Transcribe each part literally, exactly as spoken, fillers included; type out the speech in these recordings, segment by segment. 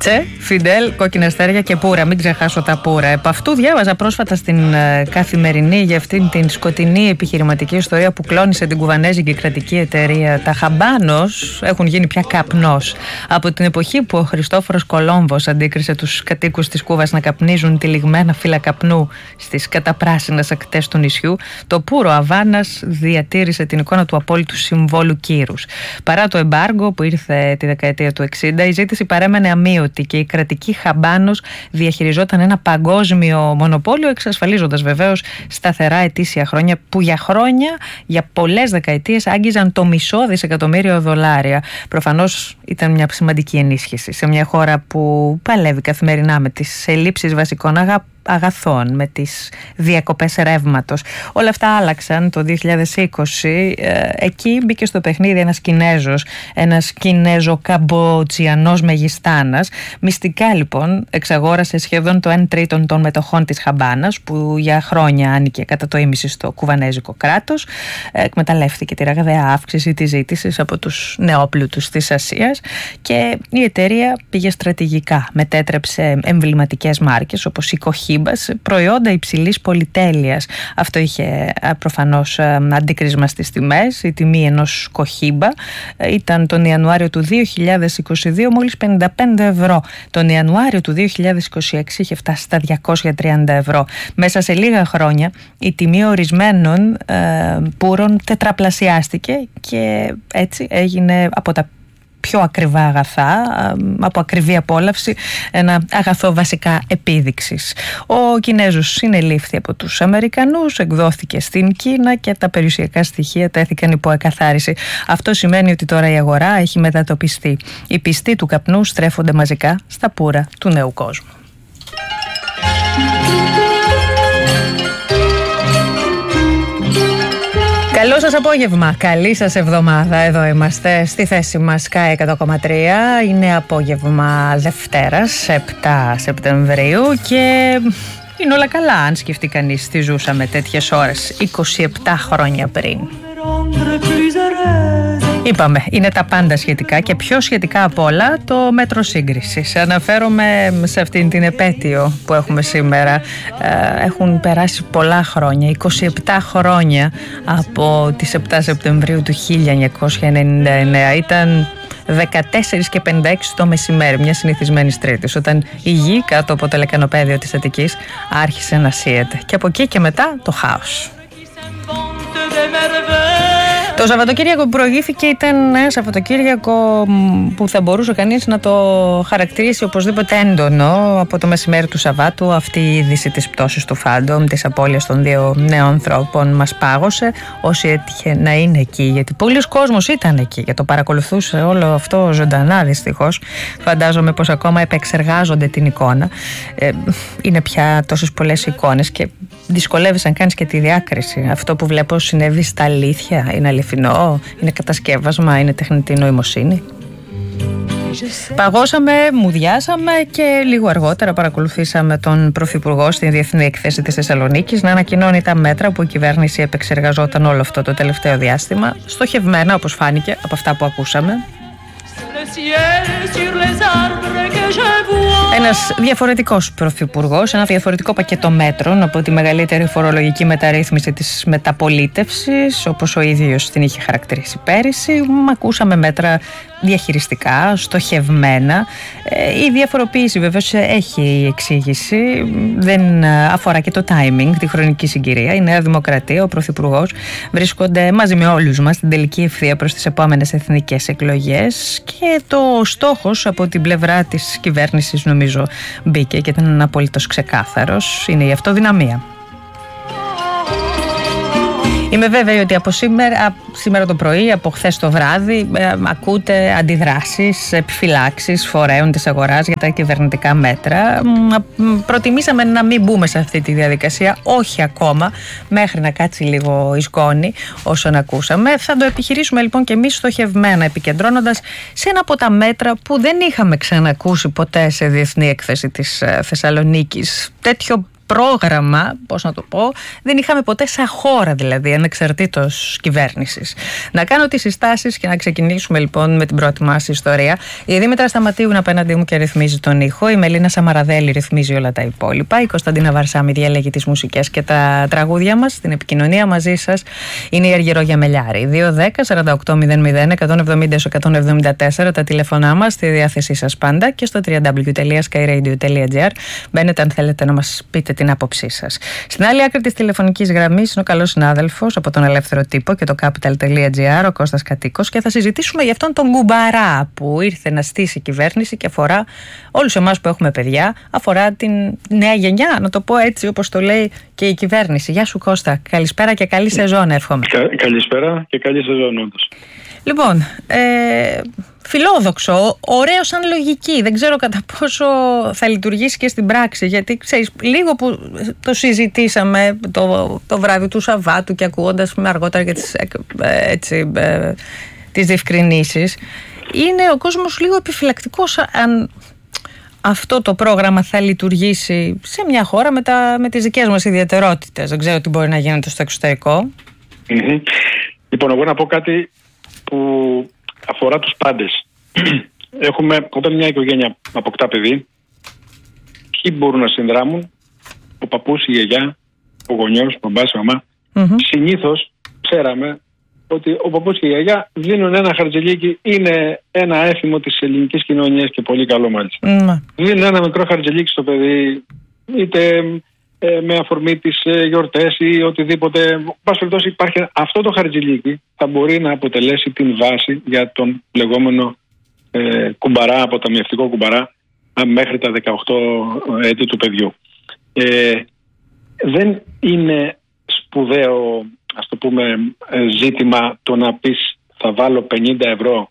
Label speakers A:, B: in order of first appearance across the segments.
A: Τσε, Φιντέλ, κόκκινα αστέρια και πουρα. Μην ξεχάσω τα πουρα. Επ' αυτού διάβαζα πρόσφατα στην uh, Καθημερινή για αυτήν την σκοτεινή επιχειρηματική ιστορία που κλώνησε την κουβανέζικη κρατική εταιρεία. Τα Χαμπάνος έχουν γίνει πια καπνός. Από την εποχή που ο Χριστόφορος Κολόμβος αντίκρισε τους κατοίκους της Κούβας να καπνίζουν τυλιγμένα φύλλα καπνού στις καταπράσινες ακτές του νησιού, το πουρο Αβάνας διατήρησε την εικόνα του απόλυτου συμβόλου κύρους. Παρά το εμπάργκο που ήρθε τη δεκαετία του εξήντα, η ζήτηση παρέμενε αμύωτη και η κρατική Χαμπάνος διαχειριζόταν ένα παγκόσμιο μονοπόλιο, εξασφαλίζοντας βεβαίως σταθερά ετήσια χρόνια που για χρόνια, για πολλές δεκαετίες άγγιζαν το μισό δισεκατομμύριο δολάρια. Προφανώς ήταν μια σημαντική ενίσχυση σε μια χώρα που παλεύει καθημερινά με τις ελλείψεις βασικών αγάπων αγαθών, με τις διακοπές ρεύματος. Όλα αυτά άλλαξαν το δύο χιλιάδες είκοσι. Ε, εκεί μπήκε στο παιχνίδι ένας Κινέζος, ένας Κινέζο-Καμποτζιανός μεγιστάνας. Μυστικά λοιπόν εξαγόρασε σχεδόν το ένα τρίτο των μετοχών της Χαμπάνας, που για χρόνια άνοικε κατά το ίμιση στο κουβανέζικο κράτος. Ε, εκμεταλλεύτηκε τη ραγδαία αύξηση της ζήτησης από τους νεόπλουτους της Ασίας και η εταιρεία πήγε στρατηγικά. Μετέτρεψε εμβληματικές μάρκες όπως η Κοχή, προϊόντα υψηλής πολυτέλειας. Αυτό είχε προφανώς αντίκρισμα στις τιμές. Η τιμή ενός κοχίμπα ήταν τον Ιανουάριο του δύο χιλιάδες είκοσι δύο μόλις πενήντα πέντε ευρώ. Τον Ιανουάριο του δύο χιλιάδες είκοσι έξι είχε φτάσει στα διακόσια τριάντα ευρώ. Μέσα σε λίγα χρόνια η τιμή ορισμένων ε, πούρων τετραπλασιάστηκε και έτσι έγινε από τα πιο ακριβά αγαθά, από ακριβή απόλαυση, ένα αγαθό βασικά επίδειξης. Ο Κινέζος συνελήφθη από τους Αμερικανούς, εκδόθηκε στην Κίνα και τα περιουσιακά στοιχεία τέθηκαν υπό εκαθάριση. Αυτό σημαίνει ότι τώρα η αγορά έχει μετατοπιστεί. Οι πιστοί του καπνού στρέφονται μαζικά στα πουρα του νέου κόσμου. Καλό σας απόγευμα, καλή σας εβδομάδα. Εδώ είμαστε στη θέση μας Sky εκατό κόμμα τρία. Είναι απόγευμα Δευτέρας, επτά Σεπτεμβρίου και είναι όλα καλά αν σκεφτεί κανείς τι ζούσαμε τέτοιες ώρες είκοσι επτά χρόνια πριν. Είπαμε, είναι τα πάντα σχετικά και πιο σχετικά απ' όλα το μέτρο σύγκρισης. Αναφέρομαι σε αυτήν την επέτειο που έχουμε σήμερα. Έχουν περάσει πολλά χρόνια, είκοσι επτά χρόνια από τις επτά Σεπτεμβρίου του χίλια εννιακόσια ενενήντα εννέα. Ήταν δεκατέσσερις και πενήντα έξι το μεσημέρι, μια συνηθισμένη Τρίτης, όταν η γη κάτω από το λεκανοπέδιο της Αττικής άρχισε να σύεται. Και από εκεί και μετά το χάος. Το Σαββατοκύριακο που προηγήθηκε ήταν ένα Σαββατοκύριακο που θα μπορούσε κανείς να το χαρακτηρίσει οπωσδήποτε έντονο. Από το μεσημέρι του Σαββάτου αυτή η είδηση της πτώσης του Φάντομ, της απώλειας των δύο νέων ανθρώπων, μας πάγωσε. Όσοι έτυχε να είναι εκεί, γιατί πολλοί κόσμος ήταν εκεί και το παρακολουθούσε όλο αυτό ζωντανά, δυστυχώς. Φαντάζομαι πως ακόμα επεξεργάζονται την εικόνα. Ε, είναι πια τόσες πολλές εικόνες και δυσκολεύει αν κάνεις και τη διάκριση. Αυτό που βλέπω συνέβη στα αλήθεια, είναι αληθινό, είναι κατασκεύασμα, είναι τεχνητή νοημοσύνη. Παγώσαμε, μουδιάσαμε και λίγο αργότερα παρακολουθήσαμε τον Πρωθυπουργό στην Διεθνή Εκθέση της Θεσσαλονίκης να ανακοινώνει τα μέτρα που η κυβέρνηση επεξεργαζόταν όλο αυτό το τελευταίο διάστημα, στοχευμένα όπως φάνηκε από αυτά που ακούσαμε. Ένας διαφορετικός πρωθυπουργός, ένα διαφορετικό πακέτο μέτρων από τη μεγαλύτερη φορολογική μεταρρύθμιση της μεταπολίτευσης, όπως ο ίδιος την είχε χαρακτηρίσει πέρυσι. Ακούσαμε μέτρα διαχειριστικά, στοχευμένα. Η διαφοροποίηση βεβαίως έχει εξήγηση, δεν αφορά και το timing, τη χρονική συγκυρία. Η Νέα Δημοκρατία, ο πρωθυπουργός βρίσκονται μαζί με όλους μας στην τελική ευθεία προς τις επόμενες εθνικές εκλογές και το στόχος από την πλευρά της κυβέρνησης νομίζω μπήκε και ήταν απολύτως ξεκάθαρος, είναι η αυτοδυναμία. Είμαι βέβαιη ότι από σήμερα, σήμερα το πρωί, από χθες το βράδυ, ε, ακούτε αντιδράσεις, επιφυλάξεις φορέων της αγοράς για τα κυβερνητικά μέτρα. Προτιμήσαμε να μην μπούμε σε αυτή τη διαδικασία, όχι ακόμα, μέχρι να κάτσει λίγο η σκόνη όσον ακούσαμε. Θα το επιχειρήσουμε λοιπόν και εμείς στοχευμένα, επικεντρώνοντας σε ένα από τα μέτρα που δεν είχαμε ξανακούσει ποτέ σε Διεθνή Έκθεση της Θεσσαλονίκης. Τέτοιο πρόγραμμα, πώς να το πω, δεν είχαμε ποτέ σαν χώρα δηλαδή, ανεξαρτήτως κυβέρνησης. Να κάνω τις συστάσεις και να ξεκινήσουμε λοιπόν με την πρώτη μας ιστορία. Η Δήμητρα Σταματίου είναι απέναντί μου και ρυθμίζει τον ήχο. Η Μελίνα Σαμαραδέλη ρυθμίζει όλα τα υπόλοιπα. Η Κωνσταντίνα Βαρσάμι διαλέγει τις μουσικές και τα τραγούδια μας. Στην επικοινωνία μαζί σας είναι η Αργυρό Γιαμελιάρη. δύο δέκα σαράντα οκτώ μηδέν μηδέν εκατόν εβδομήντα εκατόν εβδομήντα τέσσερα τα τηλεφωνά μας, στη διάθεσή σας πάντα, και στο double-u double-u double-u τελεία sky radio τελεία gr. Μπαίνετε αν θέλετε να μας πείτε την άποψή σας. Στην άλλη άκρη της τηλεφωνικής γραμμής είναι ο καλός συνάδελφος από τον Ελεύθερο Τύπο και το capital τελεία gr, ο Κώστας Κατοίκος, και θα συζητήσουμε για αυτόν τον κουμπαρά που ήρθε να στήσει η κυβέρνηση και αφορά όλους εμάς που έχουμε παιδιά, αφορά την νέα γενιά, να το πω έτσι όπως το λέει και η κυβέρνηση. Γεια σου Κώστα, καλησπέρα και καλή σεζόν εύχομαι.
B: Κα, καλησπέρα και καλή σεζόν όντως.
A: Λοιπόν, ε, φιλόδοξο, ωραίο σαν λογική. Δεν ξέρω κατά πόσο θα λειτουργήσει και στην πράξη, γιατί ξέρεις, λίγο που το συζητήσαμε το, το βράδυ του Σαββάτου και ακούγοντας αργότερα για τις, έτσι, ε, τις διευκρινήσεις, είναι ο κόσμος λίγο επιφυλακτικός αν αυτό το πρόγραμμα θα λειτουργήσει σε μια χώρα με, τα, με τις δικές μας ιδιαιτερότητες. Δεν ξέρω τι μπορεί να γίνεται στο εξωτερικό.
B: Mm-hmm. Λοιπόν, εγώ να πω κάτι που αφορά τους πάντες. Έχουμε, όταν μια οικογένεια αποκτά παιδί, ποιοι μπορούν να συνδράμουν? Ο παππούς, η γιαγιά, ο γονιός, ο μπαμπάς, η μαμά. Mm-hmm. Συνήθως ξέραμε ότι ο παππούς και η γιαγιά δίνουν ένα χαρτζελίκι, είναι ένα έθιμο της ελληνικής κοινωνίας και πολύ καλό μάλιστα. Mm-hmm. Δίνουν ένα μικρό χαρτζελίκι στο παιδί, είτε ε, με αφορμή τις ε, γιορτές ή οτιδήποτε. Πάση περιπτώσει, υπάρχει αυτό το χαρτζελίκι, θα μπορεί να αποτελέσει την βάση για τον λεγόμενο ε, κουμπαρά, αποταμιευτικό κουμπαρά, μέχρι τα δεκαοκτώ έτη του παιδιού. Ε, δεν είναι σπουδαίο, ας το πούμε, ζήτημα το να πεις θα βάλω πενήντα ευρώ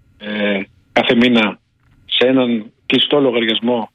B: ε, κάθε μήνα σε έναν κλειστό λογαριασμό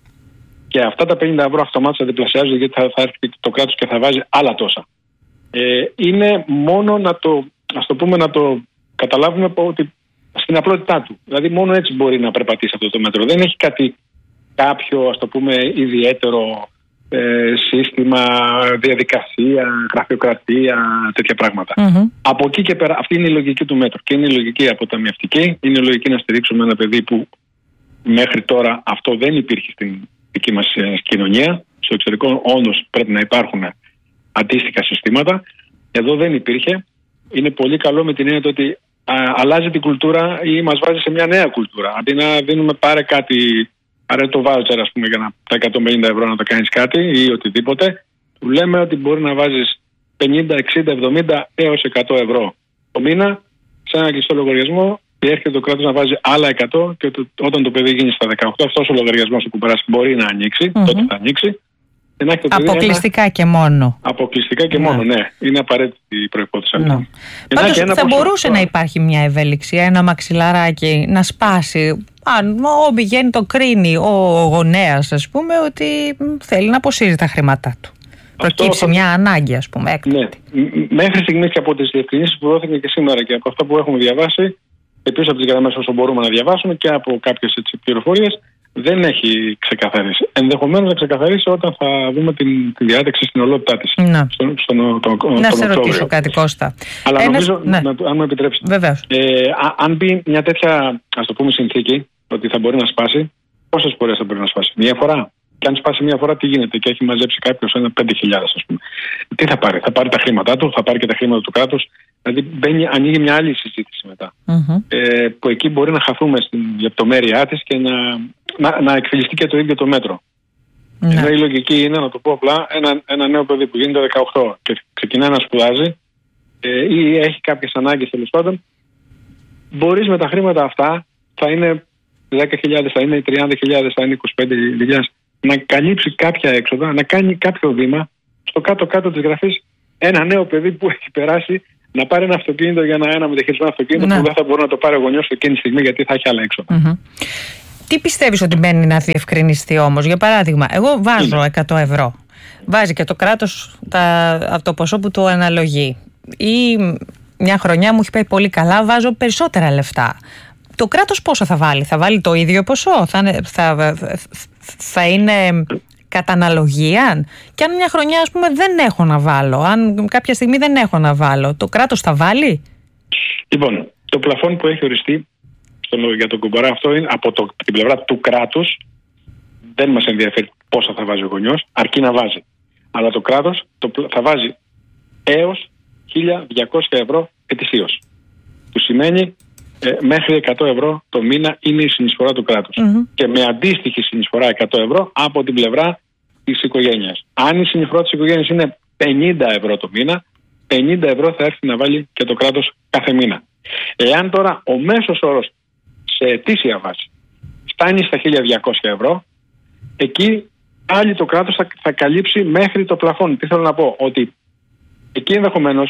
B: και αυτά τα πενήντα ευρώ αυτομάτως θα διπλασιάζονται, γιατί θα, θα έρθει το κράτος και θα βάζει άλλα τόσα. Ε, είναι μόνο να το, ας το πούμε, να το καταλάβουμε ότι στην απλότητά του. Δηλαδή μόνο έτσι μπορεί να περπατήσει αυτό το μέτρο. Δεν έχει κάτι κάποιο, ας το πούμε, ιδιαίτερο ε, σύστημα, διαδικασία, γραφειοκρατία, τέτοια πράγματα. Mm-hmm. Από εκεί και πέρα, αυτή είναι η λογική του μέτρου. Και είναι η λογική αποταμιευτική, είναι η λογική να στηρίξουμε ένα παιδί που μέχρι τώρα αυτό δεν υπήρχε στην δική μας κοινωνία. Στο εξωτερικό όντως πρέπει να υπάρχουν αντίστοιχα συστήματα. Εδώ δεν υπήρχε. Είναι πολύ καλό με την έννοια ότι α, αλλάζει την κουλτούρα ή μας βάζει σε μια νέα κουλτούρα. Αντί να δίνουμε πάρε κάτι, πάρε το βάουτσερ, ας πούμε, για να, τα εκατόν πενήντα ευρώ να το κάνεις κάτι ή οτιδήποτε, του λέμε ότι μπορεί να βάζεις πενήντα, εξήντα, εβδομήντα έως εκατό ευρώ το μήνα σε ένα κλειστό λογαριασμό και έρχεται το κράτος να βάζει άλλα εκατό και το, όταν το παιδί γίνει στα δεκαοκτώ, αυτός ο λογαριασμός του κουμπαράς μπορεί να ανοίξει, mm-hmm. τότε θα ανοίξει.
A: Αποκλειστικά ένα... και μόνο.
B: Αποκλειστικά και
A: ναι.
B: μόνο, ναι. Είναι απαραίτητη η προϋπόθεση. Ναι.
A: Πάντως θα ποσό... μπορούσε να υπάρχει μια ευελιξία, ένα μαξιλαράκι να σπάσει. Αν πηγαίνει το κρίνει ο γονέας, ας πούμε, ότι θέλει να αποσύρει τα χρήματά του. Προκύψει θα... μια ανάγκη, ας πούμε, έκτακτη.
B: Ναι. Μέχρι στιγμής και από τις διευκρινήσεις που δόθηκαν και σήμερα και από αυτά που έχουμε διαβάσει, επίσης από τις γραμμές όσο μπορούμε να διαβάσουμε και από κάποιες πληροφορίες, δεν έχει ξεκαθαρίσει. Ενδεχομένως να ξεκαθαρίσει όταν θα δούμε την, τη διάταξη στην ολότητά της.
A: Να,
B: στον, στον, τον, τον,
A: να
B: τον
A: σε ρωτήσω κάτι, Κώστα.
B: Αλλά
A: Ένας...
B: νομίζω, ναι. να, αν μου επιτρέψετε,
A: βεβαίως.
B: Ε, αν μπει μια τέτοια, ας το πούμε, συνθήκη, ότι θα μπορεί να σπάσει, πόσες φορές θα μπορεί να σπάσει? Μία φορά. Και αν σπάσει μία φορά, τι γίνεται? Και έχει μαζέψει κάποιος ένα πέντε χιλιάδες, ας πούμε. Τι θα πάρει? Θα πάρει τα χρήματά του, θα πάρει και τα χρήματα του κράτους. Δηλαδή μπαίνει, ανοίγει μια άλλη συζήτηση μετά. Mm-hmm. Ε, που εκεί μπορεί να χαθούμε στην λεπτομέρειά της και να, να, να εκφυλιστεί και το ίδιο το μέτρο. Mm-hmm. Ενώ η λογική είναι, να το πω απλά, ένα, ένα νέο παιδί που γίνεται δεκαοκτώ και ξεκινάει να σπουδάζει ε, ή έχει κάποιες ανάγκες, τέλος πάντων, μπορείς με τα χρήματα αυτά, θα είναι δέκα χιλιάδες, θα είναι τριάντα χιλιάδες, θα είναι είκοσι πέντε χιλιάδες, να καλύψει κάποια έξοδα, να κάνει κάποιο βήμα στο κάτω-κάτω της γραφής, ένα νέο παιδί που έχει περάσει να πάρει ένα αυτοκίνητο για ένα, ένα μεταχειρισμένο αυτοκίνητο, ναι. που δεν θα μπορεί να το πάρει ο γονιός εκείνη τη στιγμή γιατί θα έχει άλλα έξοδα. Mm-hmm.
A: Τι πιστεύεις ότι μπαίνει να διευκρινιστεί όμως? Για παράδειγμα, εγώ βάζω είναι. εκατό ευρώ. Βάζει και το κράτος τα, το ποσό που του αναλογεί. Ή μια χρονιά μου έχει πάει πολύ καλά, βάζω περισσότερα λεφτά. Το κράτος πόσο θα βάλει? Θα βάλει το ίδιο ποσό? Θα, θα, θα είναι κατά αναλογία. Και αν μια χρονιά, ας πούμε, δεν έχω να βάλω, αν κάποια στιγμή δεν έχω να βάλω, το κράτος θα βάλει?
B: Λοιπόν, το πλαφόν που έχει οριστεί στο, για τον κουμπαρά αυτό είναι από το, την πλευρά του κράτους. Δεν μας ενδιαφέρει πόσα θα βάζει ο γονιός, αρκεί να βάζει. Αλλά το κράτος το, θα βάζει έως χίλια διακόσια ευρώ ετησίως. Που σημαίνει ε, μέχρι εκατό ευρώ το μήνα είναι η συνεισφορά του κράτους. Mm-hmm. Και με αντίστοιχη συνεισφορά εκατό ευρώ από την πλευρά της οικογένειας. Αν η συνεισφορά της οικογένειας είναι πενήντα ευρώ το μήνα, πενήντα ευρώ θα έρθει να βάλει και το κράτος κάθε μήνα. Εάν τώρα ο μέσος όρος σε ετήσια βάση φτάνει στα χίλια διακόσια ευρώ, εκεί πάλι το κράτος θα, θα καλύψει μέχρι το πλαφόν. Τι θέλω να πω, ότι εκεί ενδεχομένως,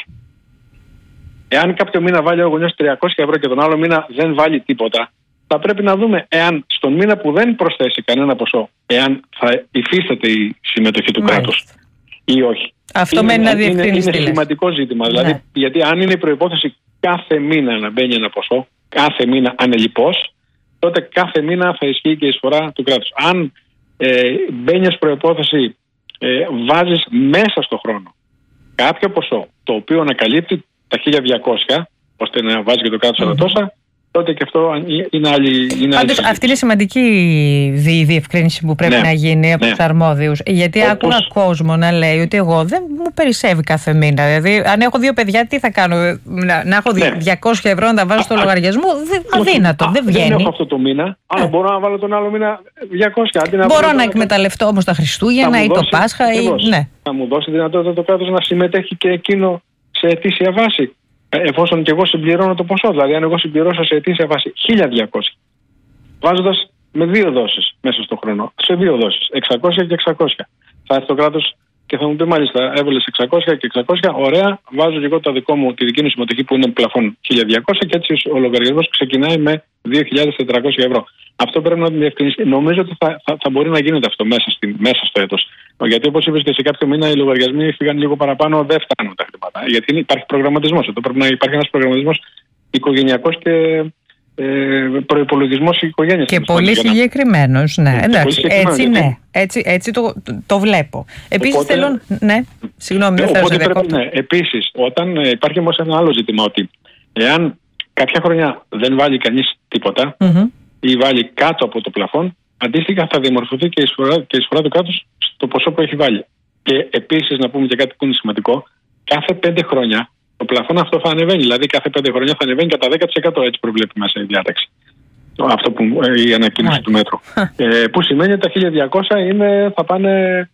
B: εάν κάποιο μήνα βάλει ο γονιός τριακόσια ευρώ και τον άλλο μήνα δεν βάλει τίποτα, θα πρέπει να δούμε εάν στον μήνα που δεν προσθέσει κανένα ποσό, εάν θα υφίσταται η συμμετοχή του
A: Μάλιστα.
B: κράτους ή όχι.
A: Αυτό
B: είναι,
A: μένει να
B: είναι,
A: διευκρινιστεί.
B: Είναι σημαντικό ζήτημα. Δηλαδή,
A: ναι.
B: γιατί αν είναι η προϋπόθεση κάθε μήνα να μπαίνει ένα ποσό, κάθε μήνα ανελιπώς, τότε κάθε μήνα θα ισχύει και η εισφορά του κράτους. Αν ε, μπαίνει ως προϋπόθεση, ε, βάζεις μέσα στο χρόνο κάποιο ποσό το οποίο να καλύπτει τα χίλια διακόσια, ώστε να βάζει και το κράτος άλλα τόσα, τότε και αυτό είναι άλλη. Είναι
A: Πάντως,
B: άλλη
A: αυτή είναι σημαντική η διευκρίνηση που πρέπει ναι, να γίνει από ναι. τους αρμόδιους. Γιατί Όπως... άκουγα κόσμο να λέει ότι εγώ δεν μου περισσεύει κάθε μήνα. Δηλαδή, αν έχω δύο παιδιά, τι θα κάνω, να, να έχω ναι. διακόσια ευρώ να τα βάζω στο α, λογαριασμό. Α, αδύνατο, α, δεν βγαίνει.
B: Δεν έχω αυτό το μήνα, αλλά ε. μπορώ να βάλω τον άλλο μήνα διακόσια. Αντί να
A: μπορώ να εκμεταλλευτώ όμως τα Χριστούγεννα ή το Πάσχα. Ή... Ναι.
B: Θα μου δώσει δυνατότητα το κράτος να συμμετέχει και εκείνο σε ετήσια βάση. Εφόσον και εγώ συμπληρώνω το ποσό, δηλαδή αν εγώ συμπληρώσω σε ετήσια βάση χίλια διακόσια, βάζοντας με δύο δόσεις μέσα στον χρόνο, σε δύο δόσεις, εξακόσια και εξακόσια, θα έρθει το κράτος και θα μου πει μάλιστα έβαλες εξακόσια και εξακόσια, ωραία, βάζω και εγώ το δικό μου, τη δική μου συμμετοχή που είναι πλαφόν χίλια διακόσια και έτσι ο λογαριασμός ξεκινάει με δύο χιλιάδες τετρακόσια ευρώ. Αυτό πρέπει να το διευκρινίσει. Νομίζω ότι θα, θα, θα μπορεί να γίνεται αυτό μέσα, στη, μέσα στο έτος. Γιατί όπως είπες και σε κάποιο μήνα οι λογαριασμοί φύγαν λίγο παραπάνω, δεν φτάνουν τα χρήματα. Γιατί υπάρχει προγραμματισμός. Εδώ πρέπει να υπάρχει ένας προγραμματισμός οικογενειακός και ε, προϋπολογισμός οικογένειας.
A: Και πολύ συγκεκριμένος, ναι. Εντάξει, έτσι ναι. Έτσι, έτσι το, το βλέπω. Επίσης οπότε, θέλω. Ναι, συγγνώμη, δεν θέλω να διακόπτω.
B: Ναι, επίσης, όταν ε, υπάρχει όμως ένα άλλο ζήτημα, ότι εάν κάποια χρονιά δεν βάλει κανείς τίποτα mm-hmm. ή βάλει κάτω από το πλαφόν, αντίστοιχα θα διαμορφωθεί και η εισφορά, και η εισφορά του κράτους στο ποσό που έχει βάλει. Και επίσης να πούμε και κάτι που είναι σημαντικό, κάθε πέντε χρόνια το πλαφόν αυτό θα ανεβαίνει. Δηλαδή κάθε πέντε χρόνια θα ανεβαίνει κατά δέκα τοις εκατό, έτσι προβλέπει μέσα η διάταξη. Αυτό που η ανακοίνωση του μέτρου. ε, που σημαίνει ότι τα χίλια διακόσια είναι, θα πάνε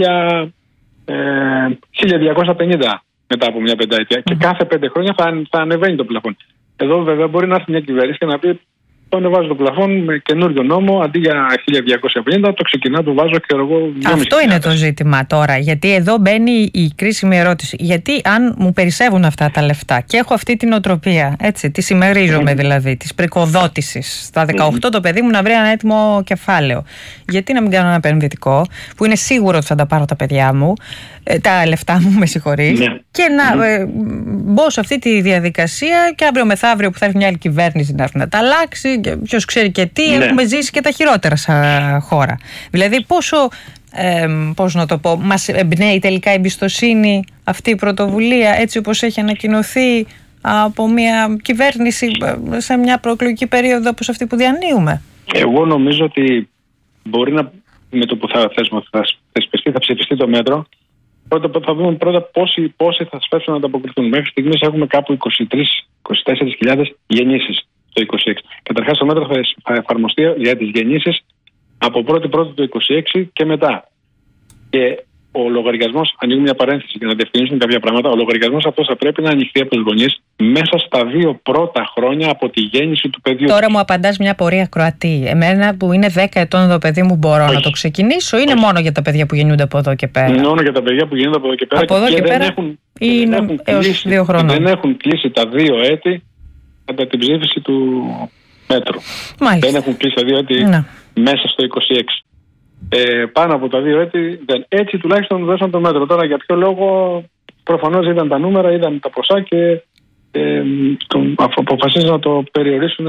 B: χίλια διακόσια πενήντα μετά από μια πενταετία. Και κάθε πέντε χρόνια θα, θα ανεβαίνει το πλαφόν. Εδώ βέβαια μπορεί να έρθει μια κυβέρνηση και να πει: το ανεβάζω το πλαφόν με καινούριο νόμο, αντί για χίλια διακόσια πενήντα, το ξεκινά, το βάζω και εγώ.
A: Αυτό είναι το ζήτημα τώρα. Γιατί εδώ μπαίνει η κρίσιμη ερώτηση. Γιατί αν μου περισσεύουν αυτά τα λεφτά και έχω αυτή την οτροπία, έτσι, τη συμμερίζομαι mm. δηλαδή, τη πρικοδότησης, στα δεκαοκτώ mm. το παιδί μου να βρει ένα έτοιμο κεφάλαιο. Γιατί να μην κάνω ένα επενδυτικό, που είναι σίγουρο ότι θα τα πάρω τα παιδιά μου, τα λεφτά μου, με συγχωρείς, ναι. και να mm. ε, μπω σε αυτή τη διαδικασία και αύριο μεθαύριο που θα έρθει μια άλλη κυβέρνηση να έρθει να τα αλλάξει, και ποιος ξέρει και τι, ναι. έχουμε ζήσει και τα χειρότερα σαν χώρα. Δηλαδή πόσο, ε, πώς να το πω, μας εμπνέει τελικά η εμπιστοσύνη αυτή η πρωτοβουλία, έτσι όπως έχει ανακοινωθεί από μια κυβέρνηση σε μια προεκλογική περίοδο όπως αυτή που διανύουμε.
B: Εγώ νομίζω ότι μπορεί να, με το που θα θεσπιστεί, θα ψηφιστεί το μέτρο, πρώτα θα δούμε πρώτα πόσοι, πόσοι θα σπεύσουν να ανταποκριθούν. Μέχρι στιγμής έχουμε κάπου είκοσι τρεις με είκοσι τέσσερις χιλιάδες γεννήσεις το είκοσι έξι. Καταρχάς το μέτρο θα, θα εφαρμοστεί για τις γεννήσεις από πρώτη πρώτη του είκοσι έξι και μετά. Και ο λογαριασμός, ανοίγουμε μια παρένθεση για να διευκρινίσουμε κάποια πράγματα, ο λογαριασμός αυτός θα πρέπει να ανοιχθεί από τους γονείς μέσα στα δύο πρώτα χρόνια από τη γέννηση του παιδιού.
A: Τώρα μου απαντάς μια πορεία Κροατή. Εμένα που είναι δέκα ετών το παιδί μου, μπορώ Όχι. να το ξεκινήσω, ή είναι Όχι. μόνο για τα παιδιά που γεννιούνται από εδώ και πέρα?
B: Μόνο για τα παιδιά που γεννιούνται από εδώ και πέρα.
A: Από εδώ και,
B: και
A: πέρα
B: δεν έχουν,
A: είναι
B: δεν έχουν
A: έως
B: κλείσει,
A: δύο χρονών.
B: Δεν έχουν κλείσει τα δύο έτη κατά την ψήφιση του μέτρου.
A: Μάλιστα.
B: Δεν έχουν κλείσει τα δύο έτη
A: να.
B: μέσα στο είκοσι έξι. Ε, πάνω από τα δύο έτη δεν. Έτσι τουλάχιστον δώσαν το μέτρο. Τώρα για ποιο λόγο? Προφανώς είδαν τα νούμερα, είδαν τα ποσά και ε, το, αποφασίζαν να το περιορίσουν